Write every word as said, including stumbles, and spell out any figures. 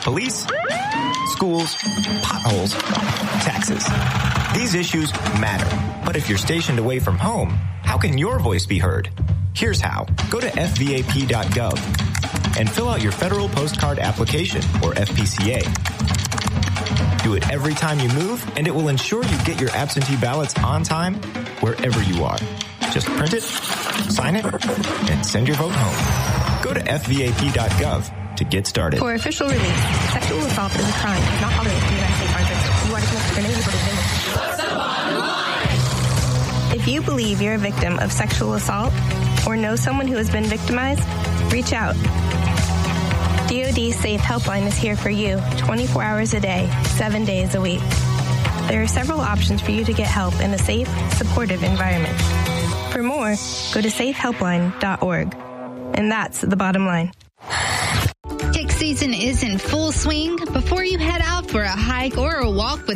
Police, schools, potholes, taxes. These issues matter. But if you're stationed away from home, how can your voice be heard? Here's how. Go to f v a p dot gov and fill out your federal postcard application, or F P C A. Do it every time you move, and it will ensure you get your absentee ballots on time wherever you are. Just print it, sign it, and send your vote home. Go to f v a p dot gov to get started. For official release, sexual assault is a crime. It's not tolerated in the United States Congress. You are dismissed for negative offense. What's the bottom line? If you believe you're a victim of sexual assault or know someone who has been victimized, reach out. D O D's Safe Helpline is here for you twenty-four hours a day, seven days a week. There are several options for you to get help in a safe, supportive environment. For more, go to safe helpline dot org. And that's the bottom line. Tick season is in full swing. Before you head out for a hike or a walk with